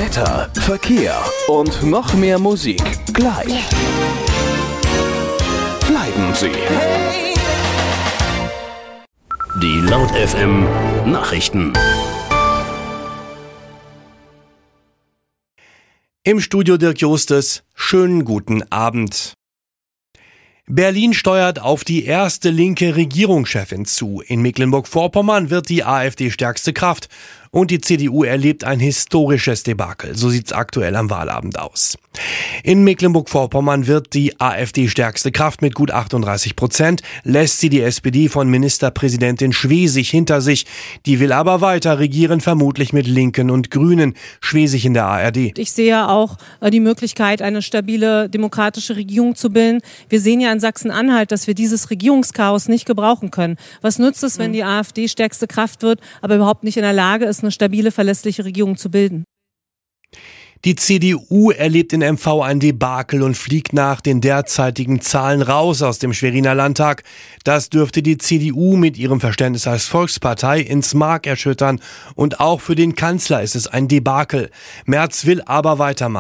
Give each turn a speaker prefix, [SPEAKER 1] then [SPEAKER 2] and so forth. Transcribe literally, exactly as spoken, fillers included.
[SPEAKER 1] Wetter, Verkehr und noch mehr Musik. Gleich. Bleiben Sie.
[SPEAKER 2] Die Laut F M Nachrichten.
[SPEAKER 3] Im Studio Dirk Justes. Schönen guten Abend. Berlin steuert auf die erste linke Regierungschefin zu. In Mecklenburg-Vorpommern wird die AfD stärkste Kraft und die C D U erlebt ein historisches Debakel. So sieht's aktuell am Wahlabend aus. In Mecklenburg-Vorpommern wird die AfD stärkste Kraft mit gut achtunddreißig Prozent, lässt sie die S P D von Ministerpräsidentin Schwesig hinter sich. Die will aber weiter regieren, vermutlich mit Linken und Grünen. Schwesig in der A R D.
[SPEAKER 4] Ich sehe auch äh, die Möglichkeit, eine stabile demokratische Regierung zu bilden. Wir sehen ja in Sachsen-Anhalt, dass wir dieses Regierungschaos nicht gebrauchen können. Was nützt es, wenn die AfD stärkste Kraft wird, aber überhaupt nicht in der Lage ist, eine stabile, verlässliche Regierung zu bilden?
[SPEAKER 3] Die C D U erlebt in M V ein Debakel und fliegt nach den derzeitigen Zahlen raus aus dem Schweriner Landtag. Das dürfte die C D U mit ihrem Verständnis als Volkspartei ins Mark erschüttern. Und auch für den Kanzler ist es ein Debakel. Merz will aber weitermachen.